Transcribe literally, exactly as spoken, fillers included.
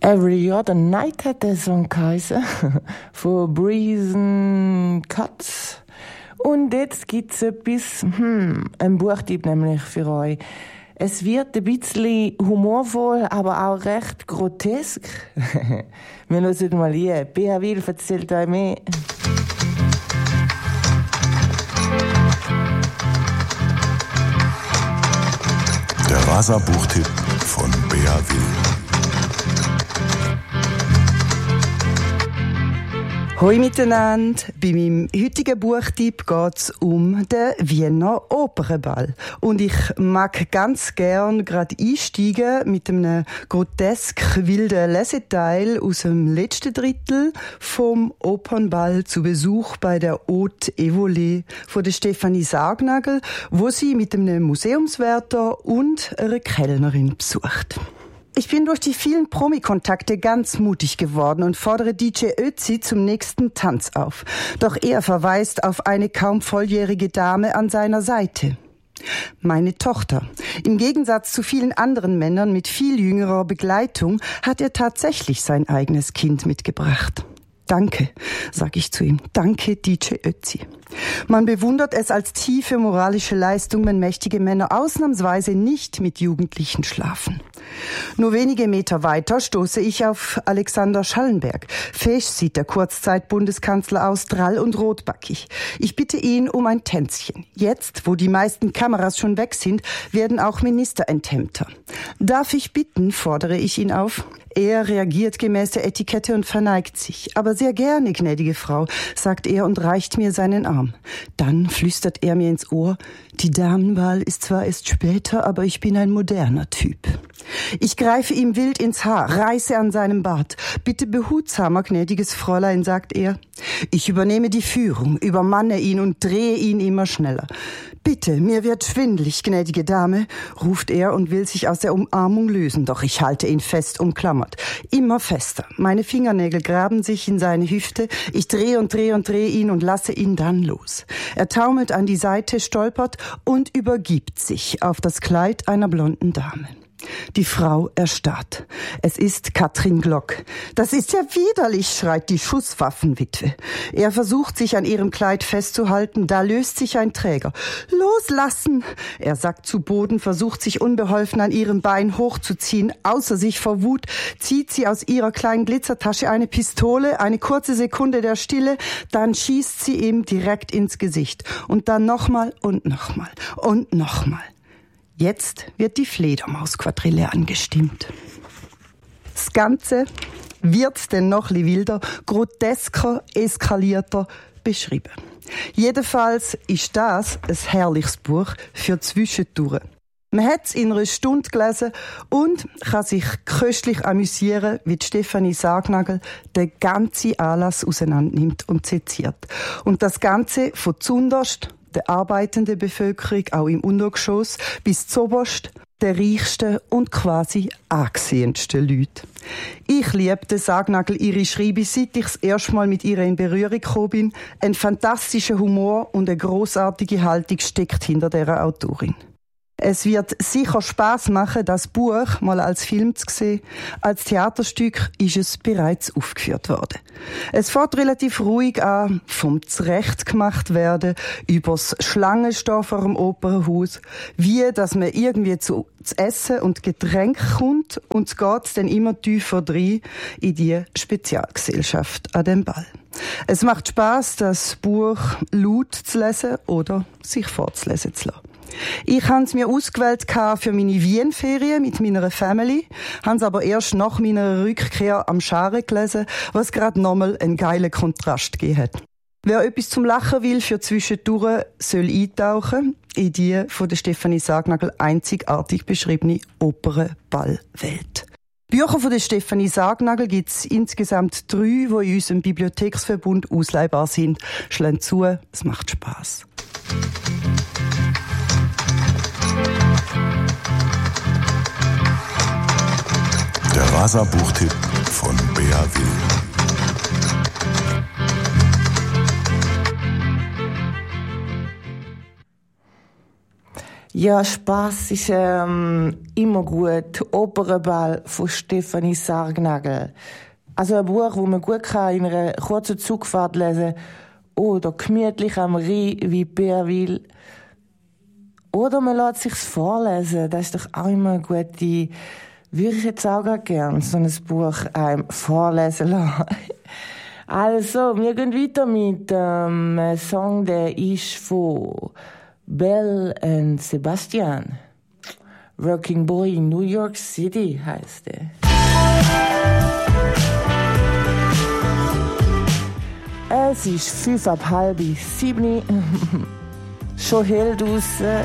Every Other Night hat der Song geheißen, von Breezen Cuts. Und jetzt gibt's etwas, hm, ein Buchtipp nämlich für euch. Es wird ein bisschen humorvoll, aber auch recht grotesk. Wir hören mal hier. Bea Wil erzählt euch mehr. Der Rasa-Buchtipp von Bea Wil. Hoi miteinander. Bei meinem heutigen Buchtipp geht es um den Wiener Opernball. Und ich mag ganz gern gerade einsteigen mit einem grotesk wilden Leseteil aus dem letzten Drittel vom Opernball zu Besuch bei der Haute Evolée von der Stefanie Sargnagel, wo sie mit einem Museumswärter und einer Kellnerin besucht. Ich bin durch die vielen Promi-Kontakte ganz mutig geworden und fordere D J Ötzi zum nächsten Tanz auf. Doch er verweist auf eine kaum volljährige Dame an seiner Seite. Meine Tochter. Im Gegensatz zu vielen anderen Männern mit viel jüngerer Begleitung hat er tatsächlich sein eigenes Kind mitgebracht. Danke, sag ich zu ihm. Danke, D J Ötzi. Man bewundert es als tiefe moralische Leistung, wenn mächtige Männer ausnahmsweise nicht mit Jugendlichen schlafen. Nur wenige Meter weiter stoße ich auf Alexander Schallenberg. Fesch sieht der Kurzzeit-Bundeskanzler aus, drall und rotbackig. Ich bitte ihn um ein Tänzchen. Jetzt, wo die meisten Kameras schon weg sind, werden auch Minister enthemmter. Darf ich bitten, fordere ich ihn auf. Er reagiert gemäß der Etikette und verneigt sich. Aber sehr gerne, gnädige Frau, sagt er und reicht mir seinen Arm. Dann flüstert er mir ins Ohr, die Damenwahl ist zwar erst später, aber ich bin ein moderner Typ. Ich greife ihm wild ins Haar, reiße an seinem Bart. Bitte behutsamer, gnädiges Fräulein, sagt er. Ich übernehme die Führung, übermanne ihn und drehe ihn immer schneller. Bitte, mir wird schwindelig, gnädige Dame, ruft er und will sich aus der Umarmung lösen, doch ich halte ihn fest umklammert. Immer fester. Meine Fingernägel graben sich in seine Hüfte. Ich drehe und drehe und drehe ihn und lasse ihn dann los. Er taumelt an die Seite, stolpert und übergibt sich auf das Kleid einer blonden Dame. Die Frau erstarrt. Es ist Katrin Glock. Das ist ja widerlich, schreit die Schusswaffenwitwe. Er versucht, sich an ihrem Kleid festzuhalten, da löst sich ein Träger. Loslassen! Er sackt zu Boden, versucht sich unbeholfen an ihrem Bein hochzuziehen. Außer sich vor Wut zieht sie aus ihrer kleinen Glitzertasche eine Pistole, eine kurze Sekunde der Stille, dann schießt sie ihm direkt ins Gesicht. Und dann nochmal und nochmal und nochmal. Jetzt wird die Fledermausquadrille angestimmt. Das Ganze wird dann noch ein wilder, grotesker, eskalierter beschrieben. Jedenfalls ist das ein herrliches Buch für Zwischendurch. Man hat es in einer Stunde gelesen und kann sich köstlich amüsieren, wie Stefanie Sargnagel den ganzen Anlass auseinandernimmt und seziert. Und das Ganze von zunderst der arbeitenden Bevölkerung, auch im Untergeschoss, bis zoberst der reichsten und quasi angesehensten Leute. Ich liebte Sargnagel ihre Schreibe, seit ich das erste Mal mit ihr in Berührung gekommen bin. Ein fantastischer Humor und eine grossartige Haltung steckt hinter dieser Autorin. Es wird sicher Spass machen, das Buch mal als Film zu sehen. Als Theaterstück ist es bereits aufgeführt worden. Es fährt relativ ruhig an, vom zurechtgemacht werden, übers Schlangenstehen vor dem Opernhaus, wie, dass man irgendwie zu, zu Essen und Getränk kommt und es geht dann immer tiefer rein in die Spezialgesellschaft an dem Ball. Es macht Spass, das Buch laut zu lesen oder sich vorzulesen zu lassen. Ich habe es mir ausgewählt für meine Wien-Ferien mit meiner Family, habe es aber erst nach meiner Rückkehr am Scharen gelesen, was gerade nochmal einen geilen Kontrast gegeben hat. Wer etwas zum Lachen will für zwischendurch, soll eintauchen in die von der Stefanie Sargnagel einzigartig beschriebene Opernballwelt. Bücher von der Stefanie Sargnagel gibt es insgesamt drei, die in unserem Bibliotheksverbund ausleihbar sind. Schlägt zu, es macht Spass. Der Rasa-Buchtipp von Bea Wil. Ja, Spass ist ähm, immer gut. Opernball von Stefanie Sargnagel. Also ein Buch, das man gut kann in einer kurzen Zugfahrt lesen kann. Oder gemütlich am Rhein wie Bärwil. Oder man lässt sich's vorlesen. Das ist doch auch immer eine gute... Würde ich jetzt auch gerne so ein Buch einem vorlesen lassen. Also, wir gehen weiter mit ähm, einem Song, der ist von Belle and Sebastian. Working Boy in New York City heisst er. Es ist fünf ab halb sieben. Schon hell draussen.